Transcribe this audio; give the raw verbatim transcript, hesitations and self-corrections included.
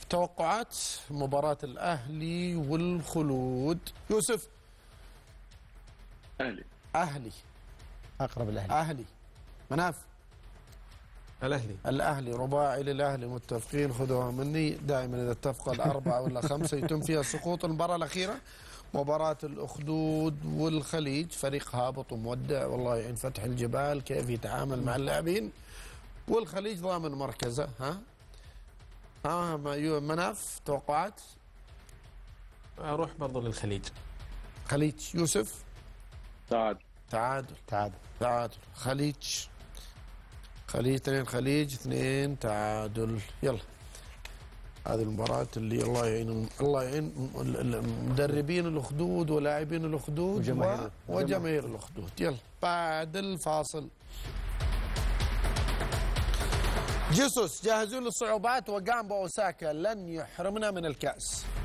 توقعات مباراة الأهلي والخلود. يوسف. أهلي. أهلي. أقرب الأهلي. أهلي. مناف. الأهلي. الأهلي. رباعي للأهلي متفقين، خذوها مني. دائما إذا اتفقوا الأربعة ولا خمسة يتم فيها سقوط. المباراة الأخيرة مباراة الأخدود والخليج، فريق هابط ومودع، والله يعين فتح الجبال كيف يتعامل مع اللاعبين، والخليج ضامن مركزه. ها ها مناف توقعات؟ أروح برضو للخليج. خليج. يوسف. تعادل. تعادل. تعادل. تعادل. خليج. خليج اثنين خليج اثنين تعادل. يلا هذه المباراة اللي الله يعين الله يعين مدربين الأخدود ولاعبين الأخدود وجماهير, وجماهير الأخدود. يلا بعد الفاصل. جيسوس جاهزون للصعوبات، وجامبو أوساكا لن يحرمنا من الكأس.